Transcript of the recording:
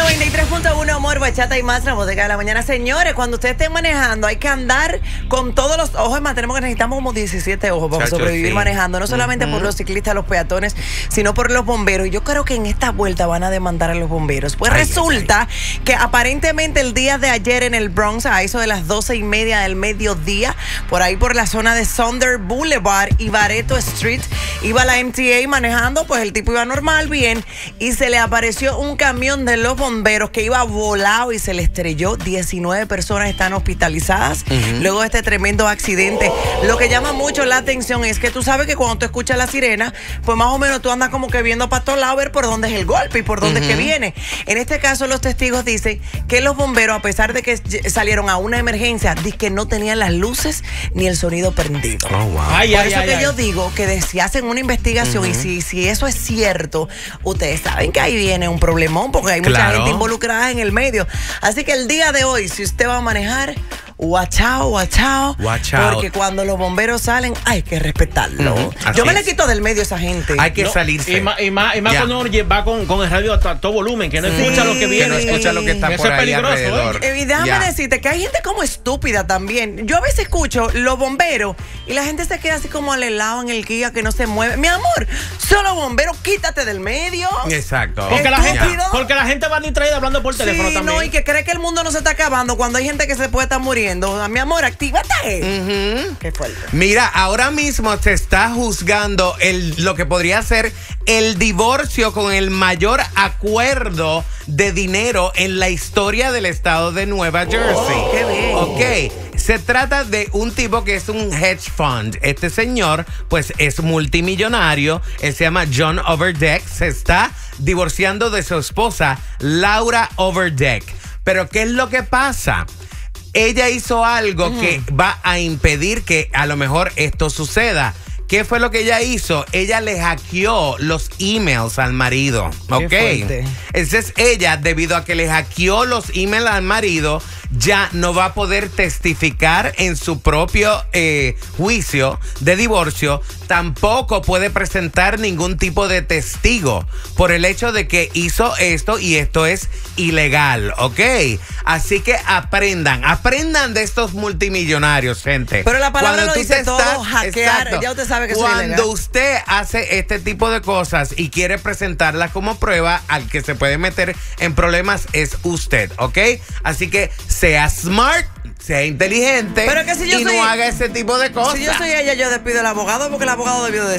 93.1 Amor, Bachata y más, la bodega de la mañana. Señores, cuando ustedes estén manejando, hay que andar con todos los ojos. Más necesitamos como 17 ojos para sobrevivir manejando. No solamente por los ciclistas, los peatones, sino por los bomberos. Y yo creo que en esta vuelta van a demandar a los bomberos. Pues resulta que aparentemente el día de ayer en el Bronx, a eso de las 12:30 del mediodía, por ahí por la zona de Sonder Boulevard y Barreto Street, iba la MTA manejando, pues el tipo iba normal, bien, y se le apareció un camión de los bomberos que iba volado y se le estrelló. 19 personas están hospitalizadas luego de este tremendo accidente. Lo que llama mucho la atención es que tú sabes que cuando tú escuchas la sirena, pues más o menos tú andas como que viendo para todos lados ver por dónde es el golpe y por dónde es que viene. En este caso, los testigos dicen que los bomberos, a pesar de que salieron a una emergencia, dicen que no tenían las luces ni el sonido prendido. Oh, wow. Por eso que yo digo que si hacen una investigación y si eso es cierto, ustedes saben que ahí viene un problemón porque hay mucha gente involucrada en el medio. Así que el día de hoy, si usted va a manejar, watch out. Porque cuando los bomberos salen, hay que respetarlo. Yo me le quito del medio a esa gente. Hay que salirse. Y más cuando uno va con el radio a todo volumen, que no escucha lo que viene. Que no escucha lo que está por ahí alrededor. Y déjame decirte que hay gente como estúpida también. Yo a veces escucho los bomberos y la gente se queda así como al lado en el guía que no se mueve. Mi amor, solo bomberos, quítate del medio. Exacto. Porque la gente va distraída hablando por teléfono también. No, y que cree que el mundo no se está acabando cuando hay gente que se puede estar muriendo. Mi amor, actívate. Qué fuerte. Mira, ahora mismo se está juzgando lo que podría ser el divorcio con el mayor acuerdo de dinero en la historia del estado de Nueva Jersey. Qué bien. Ok. Se trata de un tipo que es un hedge fund. Este señor, pues, es multimillonario. Él se llama John Overdeck. Se está divorciando de su esposa, Laura Overdeck. Pero, ¿qué es lo que pasa? Ella hizo algo que va a impedir que a lo mejor esto suceda. ¿Qué fue lo que ella hizo? Ella le hackeó los emails al marido. ¿Ok? Entonces ella, debido a que le hackeó los emails al marido, ya no va a poder testificar en su propio juicio de divorcio. Tampoco puede presentar ningún tipo de testigo por el hecho de que hizo esto y esto es ilegal, ¿ok? Así que aprendan de estos multimillonarios, gente. Pero la palabra lo dice todo, hackear, exacto, ya usted sabe que eso es ilegal. Cuando usted hace este tipo de cosas y quiere presentarlas como prueba, al que se puede meter en problemas es usted, ¿ok? Así que sea smart, sea inteligente, pero que si yo no haga ese tipo de cosas. Si yo soy ella, yo despido al abogado porque el abogado debió de